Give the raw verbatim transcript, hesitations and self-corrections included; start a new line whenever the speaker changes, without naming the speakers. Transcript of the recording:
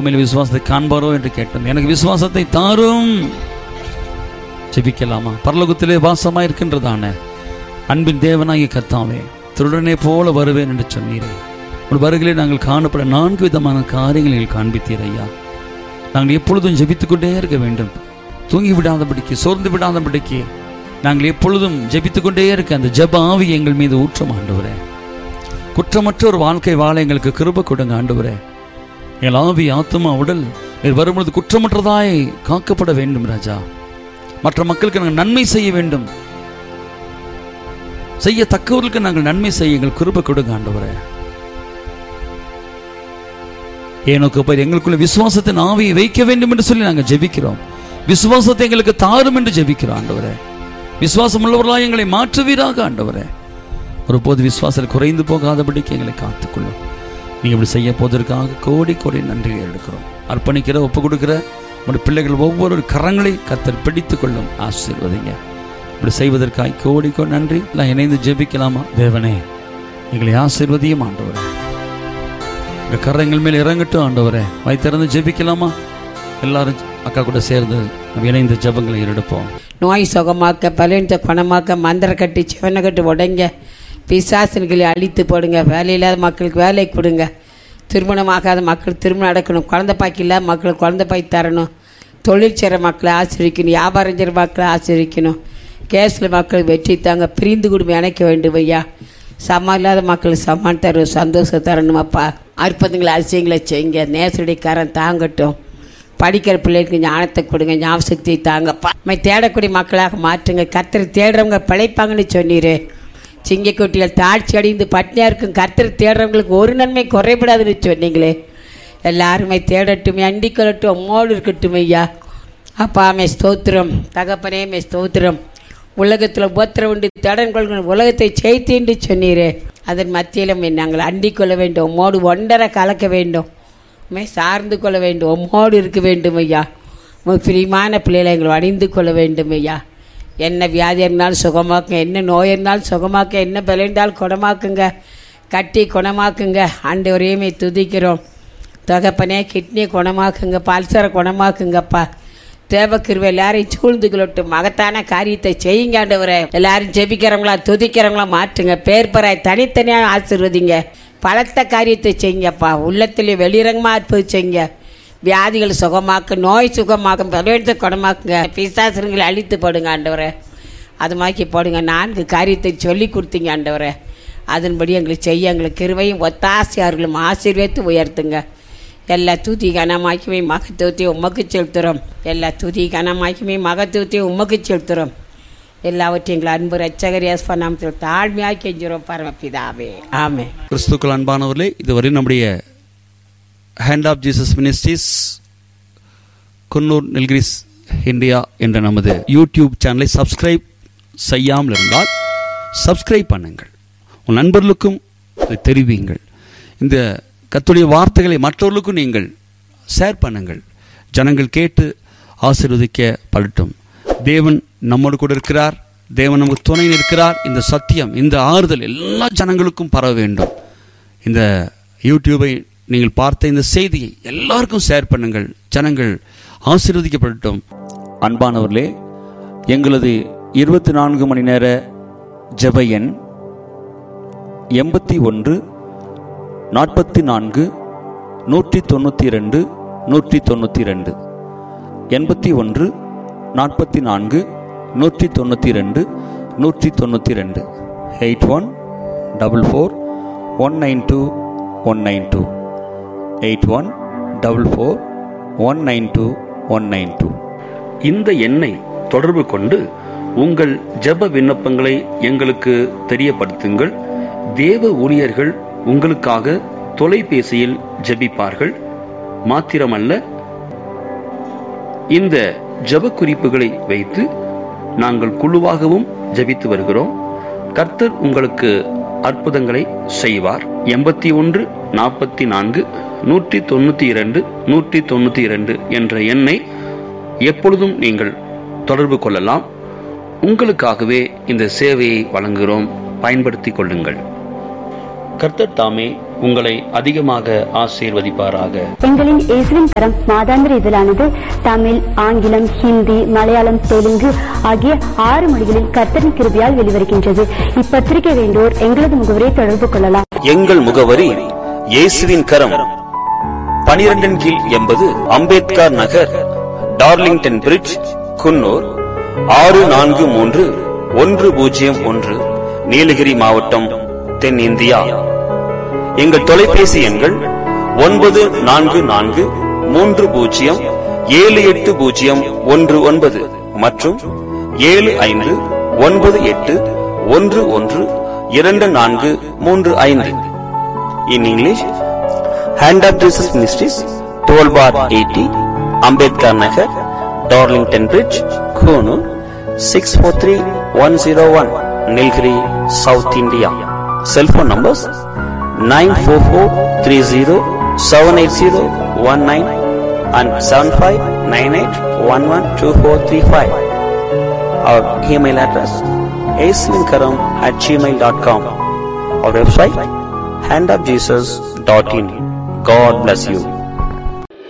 விசுவாசத்தை காண்பாரோ என்று கேட்டோம். எனக்கு விசுவாசத்தை தாரும். ஜெபிக்கலாமா? பரலோகத்திலே வாசமாய் இருக்கின்றதான அன்பின் தேவனாகிய கர்த்தாவே, திருடனே போல வருவேன் என்று சொன்னீரே. உன் வருகையிலே நாங்கள் காணப்பட நான்கு விதமான காரியங்களை காண்பித்தீர் ஐயா. நாங்கள் எப்பொழுதும் ஜெபித்துக் கொண்டே இருக்க வேண்டும். தூங்கி விடாதபடிக்கு, சோர்ந்து விடாதபடிக்கு நாங்கள் எப்பொழுதும் ஜெபித்துக் கொண்டே இருக்க அந்த ஜெப ஆவி எங்கள் மீது ஊற்றம் ஆண்டவரே. குற்றமற்ற ஒரு வாழ்க்கை வாழ எங்களுக்கு கிருபை கொடுங்க ஆண்டவரே. எங்கள் ஆவி, ஆத்துமா, உடல் வரும்பொழுது குற்றமற்றதாய் காக்கப்பட வேண்டும் ராஜா. மற்ற மக்களுக்கு நாங்கள் நன்மை செய்ய வேண்டும். செய்யத்தக்கவர்களுக்கு நாங்கள் நன்மை செய்ய எங்கள் கிருபை கொடுங்க ஆண்டவரே. ஏனோக்கு போய் எங்களுக்குள்ள விசுவாசத்தின் ஆவியை வைக்க வேண்டும் என்று சொல்லி நாங்கள் ஜெபிக்கிறோம். விசுவாசத்தை எங்களுக்கு தாரும் என்று ஜெபிக்கிறோம் ஆண்டவரே. விசுவாசம் உள்ளவர்களாக எங்களை மாற்றுவீராக ஆண்டவரே. ஒருபோது விசுவாசத்தில் குறைந்து போகாதபடிக்கு எங்களை காத்துக்கொள்ளும். நீங்கள் இப்படி செய்ய போவதற்காக கோடி கோடி நன்றியை எடுக்கிறோம். அர்ப்பணிக்கிற, ஒப்பு கொடுக்கிற உங்களுடைய பிள்ளைகள் ஒவ்வொரு கரங்களை கர்த்தர் பிடித்துக் கொள்ளும். ஆசீர்வதிங்க. இப்படி செய்வதற்காக கோடி கோடி நன்றி. எல்லாம் இணைந்து ஜெபிக்கலாமா? தேவனே, எங்களை ஆசீர்வதியும் ஆண்டவரே. இந்த கரங்கள் மேல் இறங்கட்டும் ஆண்டவரே. வாய் திறந்து ஜெபிக்கலாமா? எல்லாரும் அக்கா கூட சேர்ந்து இணைந்த ஜெபங்களை எடுப்போம்.
நோய் சுகமாக்க, பலவீனத்தை குணமாக்க, மந்திர கட்டி சிவனை கட்டு உடைங்க, பிசாசன்களை அழித்து போடுங்க. வேலை இல்லாத மக்களுக்கு வேலை கொடுங்க. திருமணமாகாத மக்கள் திருமணம் நடக்கணும். குழந்தை பாக்கி இல்லாத மக்களுக்கு குழந்தை பாக்கி தரணும். தொழில் செய்கிற மக்களை ஆசிரியக்கணும். வியாபாரம் செய்கிற மக்களை ஆசிரியக்கணும். கேஸில் மக்கள் வெற்றி தாங்க. பிரிந்து குடும்பம் இணைக்க வேண்டும் ஐயா. சமம் இல்லாத மக்களுக்கு சமான் தரும், சந்தோஷம் தரணும் அப்பா. அற்புதங்களை அதிசயங்களை செய்யுங்க. நேசருடைய கரம் தாங்கட்டும். படிக்கிற பிள்ளைகளுக்கு ஞானத்தை கொடுங்க, ஞாபகசக்தியை தாங்கப்பா. நம்ம தேடக்கூடிய மக்களாக மாற்றுங்க. கர்த்தரை தேடுறவங்க பிழைப்பாங்கன்னு சொன்னீர். சிங்கக்குட்டிகள் தாழ்ச்சி அடைந்து பட்னியாக இருக்கும். கர்த்தரை தேடுறவங்களுக்கு ஒரு நன்மை குறைபடாதுன்னு சொன்னீங்களே. எல்லாருமே தேடட்டும், அண்டிக் கொள்ளட்டும், அம்மோடு இருக்கட்டும் ஐயா. அப்பா மே ஸ்தோத்திரம். தகப்பனே மே ஸ்தோத்திரம். உலகத்தில் உபத்திரம் உண்டு, தேடன் கொள்கிற உலகத்தை செய்து என்று சொன்னீரே. அதன் மத்தியிலும் நாங்கள் அண்டிக் கொள்ள வேண்டும். உம்மோடு ஒன்றரை கலக்க வேண்டும். மே சார்ந்து கொள்ள வேண்டும். உம்மோடு இருக்க வேண்டும் ஐயா. உங்கள் பிரியமான பிள்ளைகளை எங்களை அணிந்து கொள்ள வேண்டும் ஐயா. என்ன வியாதி இருந்தாலும் சுகமாக்குங்க, என்ன நோய் இருந்தாலும் சுகமாக்க, என்ன பலம் இருந்தாலும் குணமாக்குங்க, கட்டி குணமாக்குங்க. ஆண்டவரையுமே துதிக்கிறோம். தகப்பனே, கிட்னியை குணமாக்குங்க, பல்சரை குணமாக்குங்கப்பா. தேவக்கிருவை எல்லாரையும் சூழ்ந்து கொள்ளட்டும். மகத்தான காரியத்தை செய்யுங்க ஆண்டவரே. எல்லாரும் ஜெபிக்கிறவங்களா துதிக்கிறவங்களா மாற்றுங்க. பேர் பராய் தனித்தனியாக ஆசீர்வதிங்க. பலத்த காரியத்தை செய்யுங்கப்பா. உள்ளத்திலே வெளிரங்கமாக அற்புதம் செய்யுங்க. வியாதிகள் சுகமாக்க, நோய் சுகமாக்கும், பலவீனத்தை குணமாக்குங்க. பிசாசுகளை அழித்து போடுங்க ஆண்டவரே. அது மாக்கி போடுங்க. நான்கு காரியத்தை சொல்லி கொடுத்தீங்க ஆண்டவரே. அதன்படி எங்களுக்கு செய்ய எங்களுக்கு கிருபையும் ஒத்தாசையார்களும் ஆசீர்வதித்து உயர்த்துங்க. எல்லா துதி கனமாக்கியுமே மகத்துவத்தையும் உமக்கு செலுத்துகிறோம். எல்லா துதி கனமாக்கியுமே மகத்துவத்தையும் உமக்கு செலுத்துகிறோம். எல்லாவற்றையும் எங்கள் அன்பு ரட்சகர் இயேசு நாமத்தில் தாழ்மையாக கெஞ்சுகிறோம் பரமபிதாவே. ஆமென்.
கிறிஸ்துக்கள் அன்பானவர்களே, இதுவரை நம்முடைய hand of Jesus ministries Coonoor Nilgiris India என்ற நமது யூடியூப் சேனலை சப்ஸ்கிரைப் செய்யாமல் இருந்தால் சப்ஸ்கிரைப் பண்ணுங்கள். உன் நண்பர்களுக்கும் அதை தெரிவியுங்கள். இந்த கர்த்தருடைய வார்த்தைகளை மற்றவர்களுக்கும் நீங்கள் ஷேர் பண்ணுங்கள். ஜனங்கள் கேட்டு ஆசீர்வதிக்கப்படட்டும். தேவன் நம்மோடு கூட இருக்கிறார். தேவன் நமக்கு துணை இருக்கிறார். இந்த சத்தியம், இந்த ஆறுதல் எல்லா ஜனங்களுக்கும் பரவ வேண்டும். இந்த யூடியூபை நீங்கள் பார்த்த இந்த செய்தியை எல்லாருக்கும் ஷேர் பண்ணுங்கள். ஜனங்கள் ஆசீர்வதிக்கப்படட்டும். அன்பானவர்களே, எங்களது இருபத்தி நான்கு மணி நேர ஜெப எண் எண்பத்தி ஒன்று நாற்பத்தி நான்கு நூற்றி தொண்ணூற்றி ரெண்டு நூற்றி தொண்ணூற்றி ரெண்டு எண்பத்தி ஒன்று நாற்பத்தி நான்கு நூற்றி தொண்ணூற்றி ரெண்டு நூற்றி தொண்ணூற்றி ரெண்டு eight one double four one nine two one nine two eight one double four one nine two one nine two. இந்த எண்ணை தொடர்பு கொண்டு உங்கள் ஜெப விண்ணப்பங்களை எங்களுக்கு தெரியப்படுத்துங்கள். தேவ ஊழியர்கள் உங்களுக்காக தொலைபேசியில் ஜெபிப்பார்கள். மாத்திரமல்ல, இந்த ஜெப குறிப்புகளை வைத்து நாங்கள் குழுவாகவும் ஜெபித்து வருகிறோம். கர்த்தர் உங்களுக்கு அற்புதங்களை செய்வார். எண்பத்தி ஒன்று நாற்பத்தி நான்கு நூற்றி தொண்ணூற்றி இரண்டு நூற்றி தொண்ணூற்றி இரண்டு என்ற எண்ணை எப்பொழுதும் நீங்கள் தொடர்பு கொள்ளலாம். உங்களுக்காகவே இந்த சேவையை வழங்குகிறோம். பயன்படுத்திக் கொள்ளுங்கள். கர்த்தர் தாமே உங்களை அதிகமாக ஆசீர்வதிப்பாராக.
எங்களின் இயேசுவின் கரம் மாதாந்திர இதழானது தமிழ், ஆங்கிலம், ஹிந்தி, மலையாளம், தெலுங்கு ஆகிய ஆறு மொழிகளில் கர்த்தரின் கிருபையால் வெளிவருகின்றது. இப்பத்திரிகை வேண்டோர் எங்களது முகவரியை தொடர்பு கொள்ளலாம்.
எங்கள் முகவரி இயேசுவின் கரம், பனிரெண்டின் கீழ் எண்பது அம்பேத்கர் நகர், டார்லிங்டன் பிரிட்ஜ், குன்னூர் ஆறு நான்கு மூன்று ஒன்று பூஜ்ஜியம் ஒன்று, நீலகிரி மாவட்டம், தென் இந்தியா. எங்கள் தொலைபேசி எண்கள் ஒன்பது நான்கு நான்கு மூன்று பூஜ்ஜியம் ஏழு எட்டு பூஜ்ஜியம் ஒன்று ஒன்பது மற்றும் ஏழு ஐந்து ஒன்பது எட்டு ஒன்று ஒன்று இரண்டு நான்கு மூன்று ஐந்து. In English, hand of Jesus ministries, twelve bar eighty, Ambedkar Nagar, Darlington bridge, Coonoor six four three one zero one, Nilgiri, south India. Cellphone numbers nine four four three zero seven eight zero one nine and seven five nine eight one one two four three five. Our email address aislinkaram at gmail dot com. Our website hand of jesus dot in. God bless you.